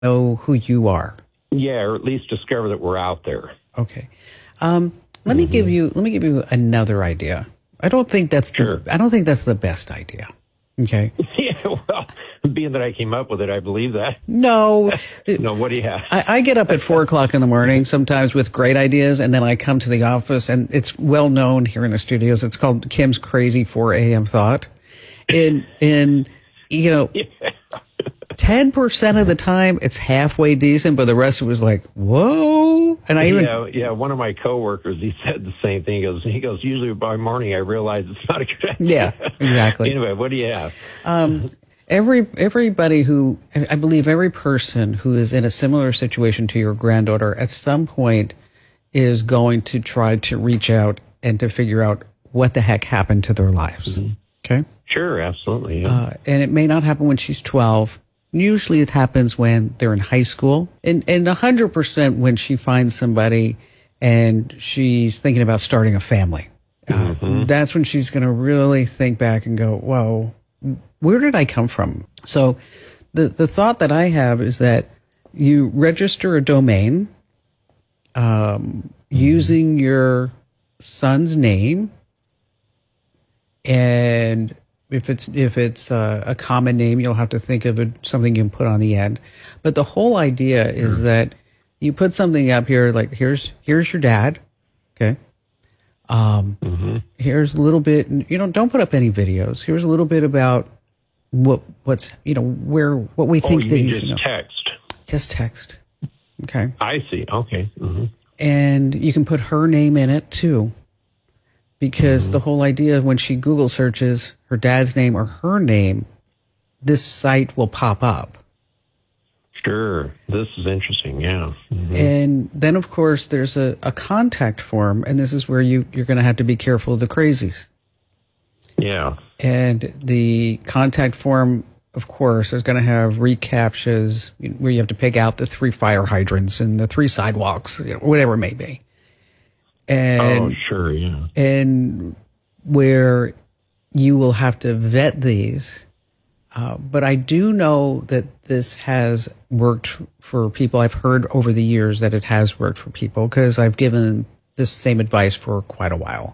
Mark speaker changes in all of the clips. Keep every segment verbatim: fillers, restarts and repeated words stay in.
Speaker 1: know who you are.
Speaker 2: Yeah, or at least discover that we're out there.
Speaker 1: Okay. Um, let mm-hmm. me give you let me give you another idea. I don't think that's
Speaker 2: sure.
Speaker 1: the I don't think that's the best idea. Okay.
Speaker 2: Yeah, well, being that I came up with it, I believe that.
Speaker 1: No.
Speaker 2: No, what do you have?
Speaker 1: I, I get up at four o'clock in the morning sometimes with great ideas, and then I come to the office, and it's well known here in the studios. It's called Kim's Crazy four a.m. Thought. In, in you know, yeah. ten percent of the time, it's halfway decent, but the rest of it was like, whoa. And I even.
Speaker 2: Yeah, yeah, one of my coworkers, he said the same thing. He goes, he goes, usually by morning, I realize it's not a good idea.
Speaker 1: Yeah, exactly.
Speaker 2: Anyway, what do you have?
Speaker 1: Um, every Everybody who, I believe every person who is in a similar situation to your granddaughter at some point is going to try to reach out and to figure out what the heck happened to their lives. Mm-hmm. Okay?
Speaker 2: Sure, absolutely. Yeah.
Speaker 1: Uh, and it may not happen when she's twelve. Usually it happens when they're in high school, and, and one hundred percent when she finds somebody and she's thinking about starting a family. Uh, mm-hmm. That's when she's going to really think back and go, whoa, where did I come from? So the, the thought that I have is that you register a domain um, mm-hmm. using your son's name, and If it's if it's uh, a common name, you'll have to think of it, something you can put on the end. But the whole idea is mm-hmm. that you put something up here, like here's here's your dad, okay. Um, mm-hmm. Here's a little bit. You know, don't put up any videos. Here's a little bit about what what's you know where what we think
Speaker 2: oh, you
Speaker 1: that
Speaker 2: mean
Speaker 1: you
Speaker 2: just
Speaker 1: should know.
Speaker 2: text.
Speaker 1: Just text. Okay.
Speaker 2: I see. Okay. Mm-hmm.
Speaker 1: And you can put her name in it too. Because mm-hmm. the whole idea when she Google searches her dad's name or her name, this site will pop up.
Speaker 2: Sure. This is interesting, yeah. Mm-hmm.
Speaker 1: And then, of course, there's a, a contact form, and this is where you, you're going to have to be careful of the crazies.
Speaker 2: Yeah.
Speaker 1: And the contact form, of course, is going to have recaptchas where you have to pick out the three fire hydrants and the three sidewalks, you know, whatever it may be. And,
Speaker 2: oh, sure, yeah.
Speaker 1: And where you will have to vet these. Uh, but I do know that this has worked for people. I've heard over the years that it has worked for people because I've given this same advice for quite a while.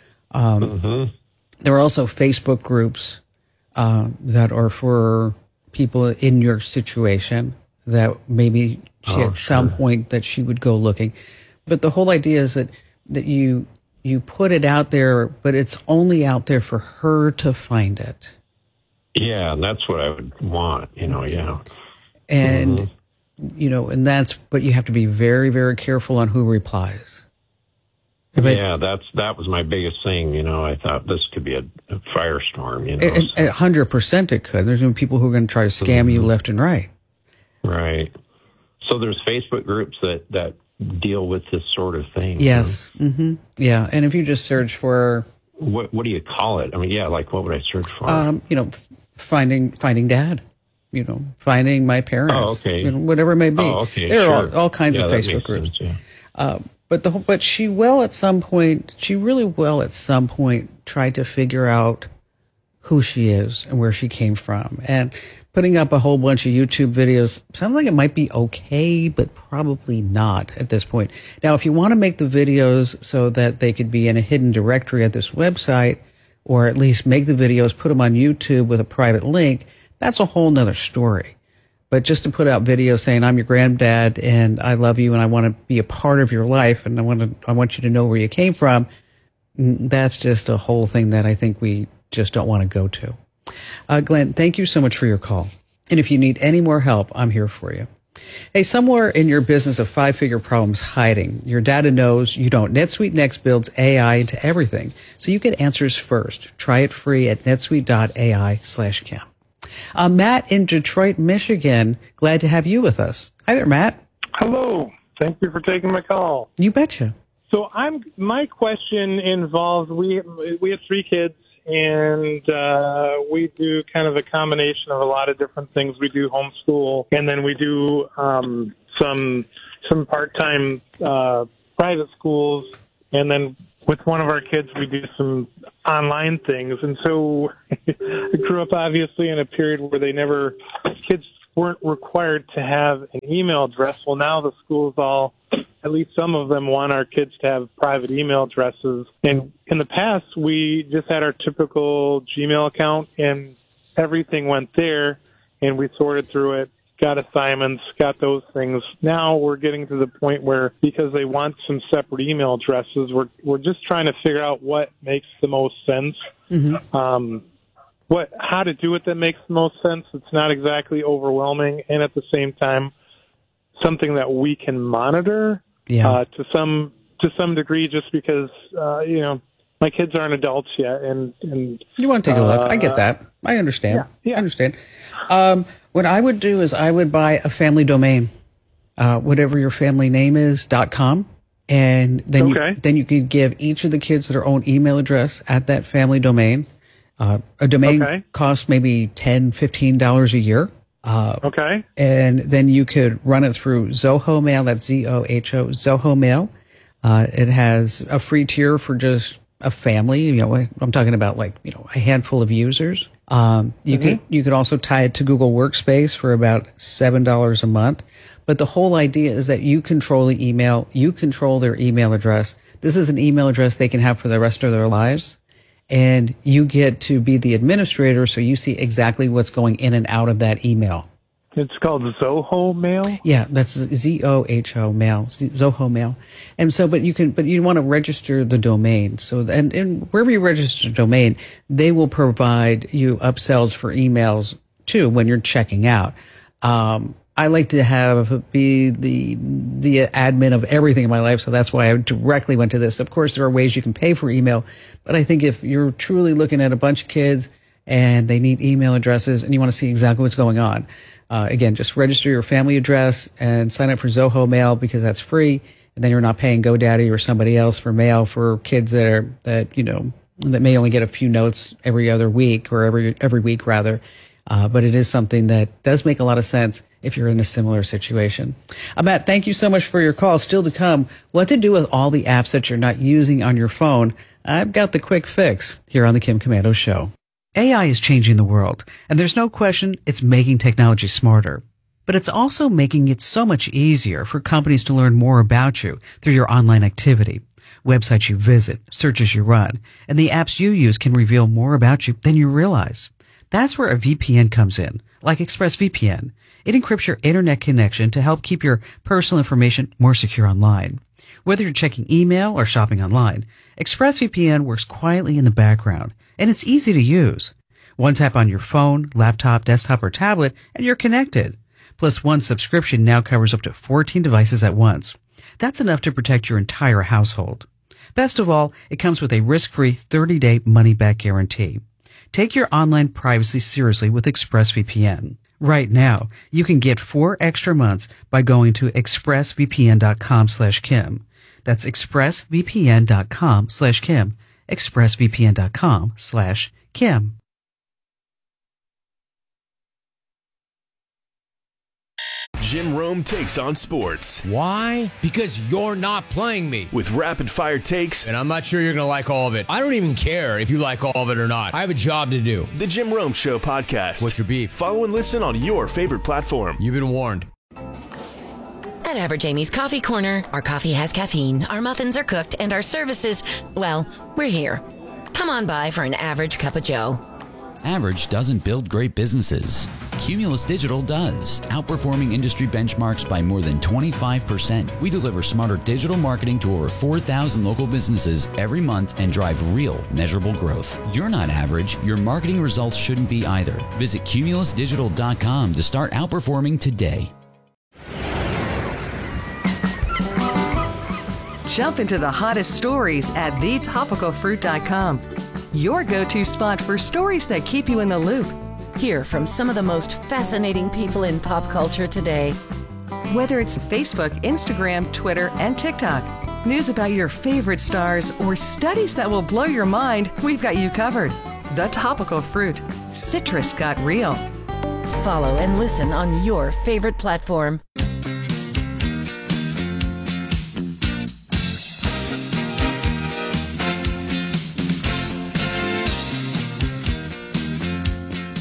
Speaker 1: Um, mm-hmm. There are also Facebook groups uh, that are for people in your situation that maybe she,
Speaker 2: oh,
Speaker 1: at sure. some point that she would go looking. But the whole idea is that that you you put it out there, but it's only out there for her to find it.
Speaker 2: Yeah, that's what I would want, you know, yeah.
Speaker 1: And,
Speaker 2: mm-hmm.
Speaker 1: you know, and that's, but you have to be very, very careful on who replies. But,
Speaker 2: yeah, that's that was my biggest thing, you know. I thought this could be a, a firestorm, you know.
Speaker 1: A so. hundred percent it could. There's going to be people who are going to try to scam mm-hmm. you left and right.
Speaker 2: Right. So there's Facebook groups that, that deal with this sort of thing.
Speaker 1: Yes. Huh? Mm-hmm. Yeah. And if you just search for
Speaker 2: what what do you call it? I mean, yeah, like what would I search for?
Speaker 1: Um, you know, finding finding dad. You know, finding my parents.
Speaker 2: Oh, okay.
Speaker 1: You know, whatever it may be.
Speaker 2: Oh, okay.
Speaker 1: There
Speaker 2: sure.
Speaker 1: are all, all kinds
Speaker 2: yeah,
Speaker 1: of Facebook groups.
Speaker 2: Sense, yeah.
Speaker 1: uh, but the but she will at some point. She really will at some point try to figure out who she is and where she came from. And putting up a whole bunch of YouTube videos sounds like it might be okay, but probably not at this point. Now, if you want to make the videos so that they could be in a hidden directory at this website, or at least make the videos, put them on YouTube with a private link, that's a whole nother story. But just to put out videos saying, I'm your granddad and I love you and I want to be a part of your life and I want to, I want you to know where you came from, that's just a whole thing that I think we just don't want to go to. Uh, Glenn, thank you so much for your call. And if you need any more help, I'm here for you. Hey, somewhere in your business of five-figure problems hiding, your data knows you don't. NetSuite Next builds A I into everything, so you get answers first. Try it free at netsuite.ai slash Kim. Uh, Matt in Detroit, Michigan, glad to have you with us. Hi there, Matt.
Speaker 3: Hello. Thank you for taking my call.
Speaker 1: You betcha.
Speaker 3: So I'm my question involves we we have three kids. And uh, we do kind of a combination of a lot of different things. We do homeschool, and then we do um, some some part-time uh, private schools. And then with one of our kids, we do some online things. And so I grew up, obviously, in a period where they never kids weren't required to have an email address. Well, now the schools all, at least some of them, want our kids to have private email addresses. And in the past, we just had our typical Gmail account, and everything went there, and we sorted through it, got assignments, got those things. Now we're getting to the point where, because they want some separate email addresses, we're we're just trying to figure out what makes the most sense. Mm-hmm. Um, what how to do it that makes the most sense. It's not exactly overwhelming, and at the same time, something that we can monitor
Speaker 1: yeah.
Speaker 3: uh, to some to some degree, just because uh, you know my kids aren't adults yet, and and
Speaker 1: you want to take a look. I get that. I understand.
Speaker 3: Yeah, yeah.
Speaker 1: I understand. Um, what I would do is I would buy a family domain, uh, whatever your family name is, dot com. And then,
Speaker 3: okay.
Speaker 1: you, then you could give each of the kids their own email address at that family domain. Uh, a domain
Speaker 3: okay.
Speaker 1: costs maybe ten dollars, fifteen dollars a year. Uh,
Speaker 3: okay.
Speaker 1: And then you could run it through Zoho Mail. That's Z O H O, Zoho Mail. Uh, it has a free tier for just a family. You know, I'm talking about like, you know, a handful of users. Um, you mm-hmm. could, you could also tie it to Google Workspace for about seven dollars a month. But the whole idea is that you control the email, you control their email address. This is an email address they can have for the rest of their lives. And you get to be the administrator, so you see exactly what's going in and out of that email.
Speaker 3: It's called Zoho Mail?
Speaker 1: Yeah, that's Z O H O Mail, Zoho Mail. And so, but you can, but you want to register the domain. So, and, and wherever you register the domain, they will provide you upsells for emails too when you're checking out. Um, I like to have be the the admin of everything in my life, so that's why I directly went to this. Of course, there are ways you can pay for email, but I think if you're truly looking at a bunch of kids and they need email addresses and you want to see exactly what's going on, uh, again, just register your family address and sign up for Zoho Mail because that's free, and then you're not paying GoDaddy or somebody else for mail for kids that are that you know that may only get a few notes every other week or every every week rather. Uh, but it is something that does make a lot of sense if you're in a similar situation. Uh, Matt, thank you so much for your call. Still to come, what to do with all the apps that you're not using on your phone. I've got the quick fix here on the Kim Komando Show. A I is changing the world, and there's no question it's making technology smarter. But it's also making it so much easier for companies to learn more about you through your online activity, websites you visit, searches you run, and the apps you use can reveal more about you than you realize. That's where a V P N comes in, like ExpressVPN. It encrypts your internet connection to help keep your personal information more secure online. Whether you're checking email or shopping online, ExpressVPN works quietly in the background, and it's easy to use. One tap on your phone, laptop, desktop, or tablet, and you're connected. Plus, one subscription now covers up to fourteen devices at once. That's enough to protect your entire household. Best of all, it comes with a risk-free thirty-day money-back guarantee. Take your online privacy seriously with ExpressVPN. Right now, you can get four extra months by going to expressvpn.com slash Kim. That's expressvpn.com slash Kim. expressvpn.com slash Kim.
Speaker 4: Jim Rome takes on sports.
Speaker 5: Why? Because you're not playing me.
Speaker 4: With rapid-fire takes.
Speaker 5: And I'm not sure you're going to like all of it. I don't even care if you like all of it or not. I have a job to do.
Speaker 4: The Jim Rome Show podcast.
Speaker 5: What's your beef?
Speaker 4: Follow and listen on your favorite platform.
Speaker 5: You've been warned.
Speaker 6: At Average Amy's Coffee Corner, our coffee has caffeine, our muffins are cooked, and our services, well, we're here. Come on by for an average cup of joe.
Speaker 7: Average doesn't build great businesses. Cumulus Digital does, outperforming industry benchmarks by more than twenty-five percent. We deliver smarter digital marketing to over four thousand local businesses every month and drive real, measurable growth. You're not average. Your marketing results shouldn't be either. Visit cumulus digital dot com to start outperforming today.
Speaker 8: Jump into the hottest stories at the topical fruit dot com. Your go-to spot for stories that keep you in the loop.
Speaker 6: Hear from some of the most fascinating people in pop culture today.
Speaker 8: Whether it's Facebook, Instagram, Twitter, and TikTok, news about your favorite stars, or studies that will blow your mind, we've got you covered. The Topical Fruit. Citrus got real.
Speaker 6: Follow and listen on your favorite platform.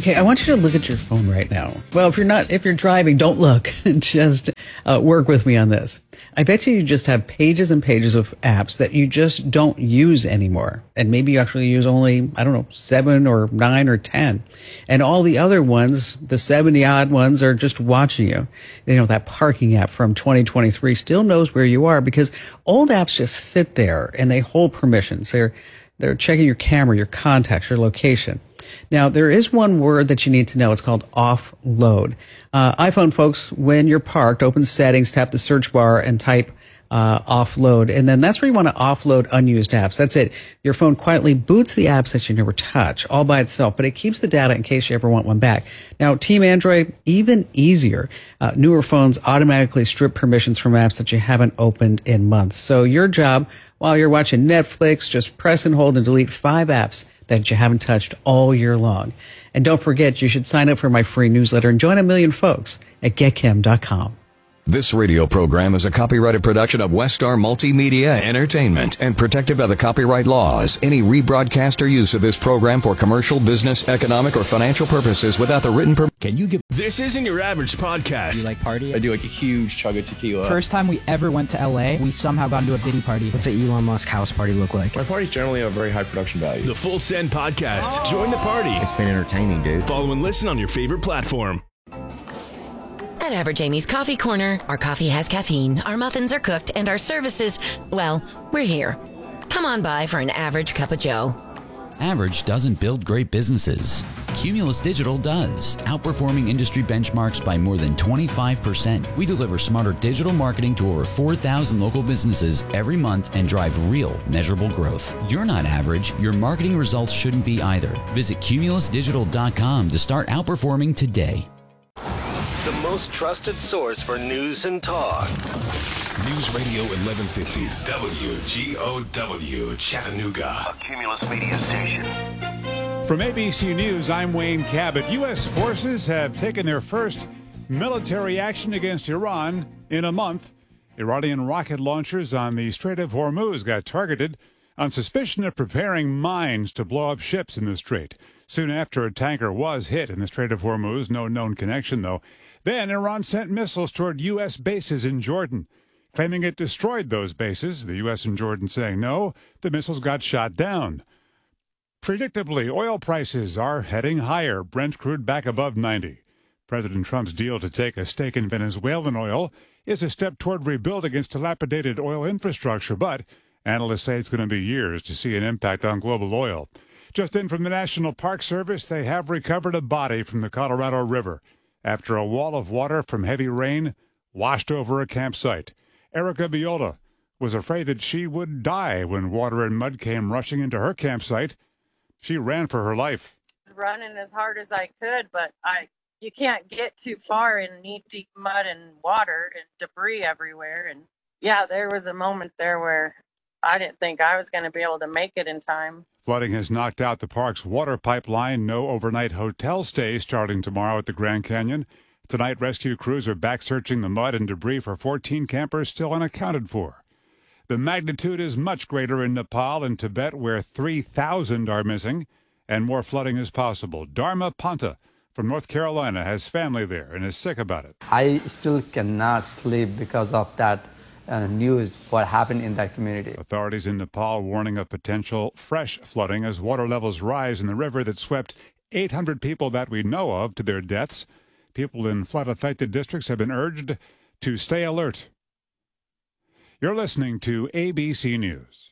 Speaker 1: Okay, I want you to look at your phone right now. Well, if you're not, if you're driving, don't look. Just uh, work with me on this. I bet you you just have pages and pages of apps that you just don't use anymore. And maybe you actually use only, I don't know, seven or nine or ten. And all the other ones, the seventy odd ones, are just watching you. You know, that parking app from twenty twenty-three still knows where you are because old apps just sit there and they hold permissions. They're, they're checking your camera, your contacts, your location. Now, there is one word that you need to know. It's called offload. Uh, iPhone folks, when you're parked, open settings, tap the search bar and type uh, offload. And then that's where you want to offload unused apps. That's it. Your phone quietly boots the apps that you never touch all by itself, but it keeps the data in case you ever want one back. Now, Team Android, even easier. Uh, newer phones automatically strip permissions from apps that you haven't opened in months. So your job, while you're watching Netflix, just press and hold and delete five apps that you haven't touched all year long. And don't forget, you should sign up for my free newsletter and join a million folks at get kim dot com.
Speaker 9: This radio program is a copyrighted production of Westar Multimedia Entertainment and protected by the copyright laws. Any rebroadcast or use of this program for commercial, business, economic, or financial purposes without the written permission.
Speaker 4: Can you give... This isn't your average podcast.
Speaker 10: You like party?
Speaker 11: I do like a huge chug of tequila.
Speaker 10: First time we ever went to L A, we somehow got into a Diddy party. What's an Elon Musk house party look like?
Speaker 11: My parties generally have very high production value.
Speaker 4: The Full Send Podcast. Oh. Join the party.
Speaker 12: It's been entertaining, dude.
Speaker 4: Follow and listen on your favorite platform.
Speaker 6: At Average Amy's Coffee Corner, our coffee has caffeine, our muffins are cooked, and our services, well, we're here. Come on by for an average cup of joe.
Speaker 7: Average doesn't build great businesses. Cumulus Digital does, outperforming industry benchmarks by more than twenty-five percent. We deliver smarter digital marketing to over four thousand local businesses every month and drive real, measurable growth. You're not average. Your marketing results shouldn't be either. Visit cumulus digital dot com to start outperforming today.
Speaker 13: The most trusted source for news and talk.
Speaker 4: News Radio eleven fifty, W G O W, Chattanooga.
Speaker 13: A Cumulus media station.
Speaker 14: From A B C News, I'm Wayne Cabot. U S forces have taken their first military action against Iran in a month. Iranian rocket launchers on the Strait of Hormuz got targeted on suspicion of preparing mines to blow up ships in the strait. Soon after, a tanker was hit in the Strait of Hormuz. No known connection, though. Then Iran sent missiles toward U S bases in Jordan, claiming it destroyed those bases. The U S and Jordan saying no, the missiles got shot down. Predictably, oil prices are heading higher. Brent crude back above ninety. President Trump's deal to take a stake in Venezuelan oil is a step toward rebuilding its dilapidated oil infrastructure, but analysts say it's going to be years to see an impact on global oil. Just in from the National Park Service, they have recovered a body from the Colorado River after a wall of water from heavy rain washed over a campsite. Erica Viola was afraid that she would die when water and mud came rushing into her campsite. She ran for her life.
Speaker 15: Running as hard as I could, but I you can't get too far in knee-deep mud and water and debris everywhere. And yeah, there was a moment there where I didn't think I was going to be able to make it in time.
Speaker 14: Flooding has knocked out the park's water pipeline. No overnight hotel stays starting tomorrow at the Grand Canyon. Tonight, rescue crews are back searching the mud and debris for fourteen campers still unaccounted for. The magnitude is much greater in Nepal and Tibet, where three thousand are missing, and more flooding is possible. Dharma Panta from North Carolina has family there and is sick about it.
Speaker 16: I still cannot sleep because of that uh, news, what happened in that community.
Speaker 14: Authorities in Nepal warning of potential fresh flooding as water levels rise in the river that swept eight hundred people that we know of to their deaths. People in flood-affected districts have been urged to stay alert. You're listening to A B C News.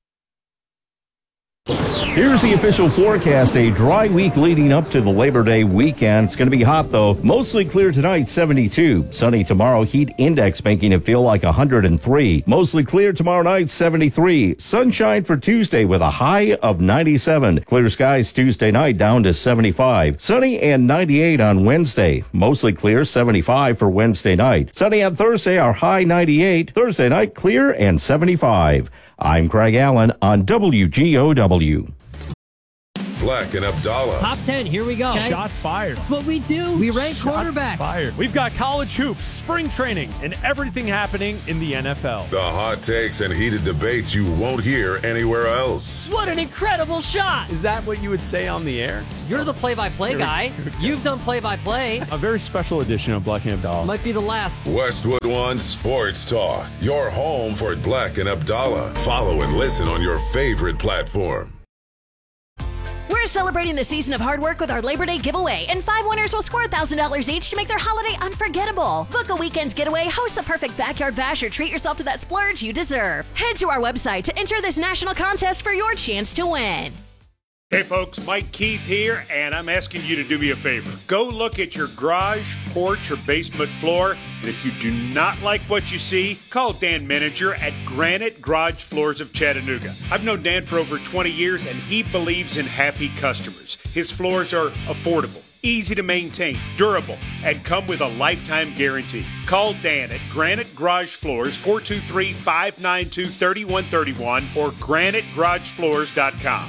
Speaker 17: Here's the official forecast. A dry week leading up to the Labor Day weekend. It's going to be hot, though. Mostly clear tonight, seventy-two. Sunny tomorrow, heat index making it feel like one hundred three. Mostly clear tomorrow night, seventy-three. Sunshine for Tuesday with a high of ninety-seven. Clear skies Tuesday night down to seventy-five. Sunny and ninety-eight on Wednesday. Mostly clear, seventy-five for Wednesday night. Sunny on Thursday, our high ninety-eight. Thursday night, clear and seventy-five. I'm Craig Allen on W G O W.
Speaker 12: Black and Abdallah.
Speaker 18: Top ten, here we go.
Speaker 19: Okay. Shots fired.
Speaker 18: That's what we do. We rank
Speaker 19: Shots
Speaker 18: quarterbacks.
Speaker 19: Fired. We've got college hoops, spring training, and everything happening in the N F L.
Speaker 12: The hot takes and heated debates you won't hear anywhere else.
Speaker 18: What an incredible shot.
Speaker 19: Is that what you would say on the air?
Speaker 18: You're the play-by-play guy. You've done play-by-play.
Speaker 19: A very special edition of Black and Abdallah.
Speaker 18: Might be the last.
Speaker 12: Westwood One Sports Talk. Your home for Black and Abdallah. Follow and listen on your favorite platform.
Speaker 20: We're celebrating the season of hard work with our Labor Day giveaway, and five winners will score one thousand dollars each to make their holiday unforgettable. Book a weekend's getaway, host the perfect backyard bash, or treat yourself to that splurge you deserve. Head to our website to enter this national contest for your chance to win.
Speaker 21: Hey folks, Mike Keith here, and I'm asking you to do me a favor. Go look at your garage, porch, or basement floor, and if you do not like what you see, call Dan Manager at Granite Garage Floors of Chattanooga. I've known Dan for over twenty years, and he believes in happy customers. His floors are affordable, easy to maintain, durable, and come with a lifetime guarantee. Call Dan at Granite Garage Floors, four two three, five nine two, three one three one, or granite garage floors dot com.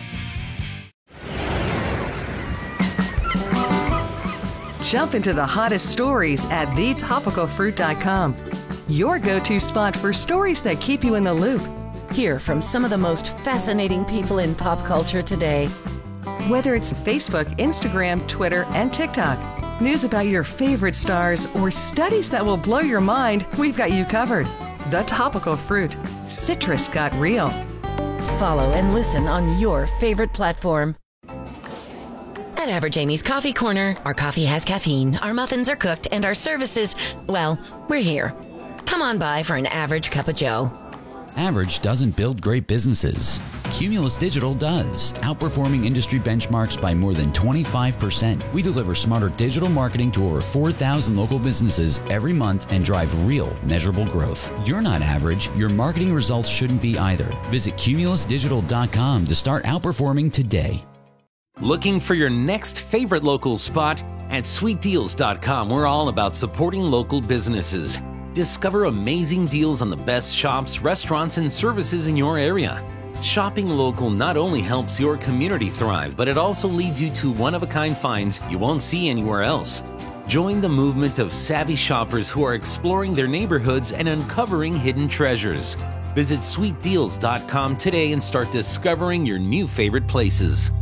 Speaker 8: Jump into the hottest stories at the topical fruit dot com. Your go-to spot for stories that keep you in the loop.
Speaker 6: Hear from some of the most fascinating people in pop culture today.
Speaker 8: Whether it's Facebook, Instagram, Twitter, and TikTok, news about your favorite stars, or studies that will blow your mind, we've got you covered. The Topical Fruit. Citrus got real.
Speaker 6: Follow and listen on your favorite platform. At Average Amy's Coffee Corner, our coffee has caffeine, our muffins are cooked, and our services, well, we're here. Come on by for an average cup of joe.
Speaker 7: Average doesn't build great businesses. Cumulus Digital does, outperforming industry benchmarks by more than twenty-five percent. We deliver smarter digital marketing to over four thousand local businesses every month and drive real, measurable growth. You're not average. Your marketing results shouldn't be either. Visit cumulus digital dot com to start outperforming today.
Speaker 22: Looking for your next favorite local spot? At sweet deals dot com, we're all about supporting local businesses. Discover amazing deals on the best shops, restaurants, and services in your area. Shopping local not only helps your community thrive, but it also leads you to one-of-a-kind finds you won't see anywhere else. Join the movement of savvy shoppers who are exploring their neighborhoods and uncovering hidden treasures. Visit sweet deals dot com today and start discovering your new favorite places.